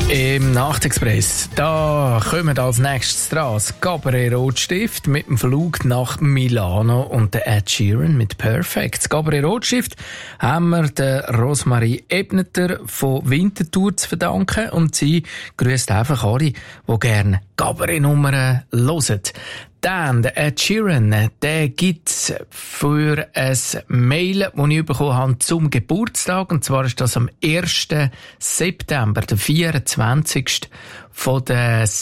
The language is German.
Im Nachtexpress, da kommen als nächstes dran das Cabaret Rotstift mit dem Flug nach Milano und der Ed Sheeran mit Perfect. Das Cabaret Rotstift haben wir der Rosmarie Ebneter von Winterthur zu verdanken und sie grüßt einfach alle, die gerne Cabaret-Nummern hören. Dann, der Ed Sheeran, der gibt's für ein Mail, das ich bekommen habe zum Geburtstag. Und zwar ist das am 1. September, der 24. von der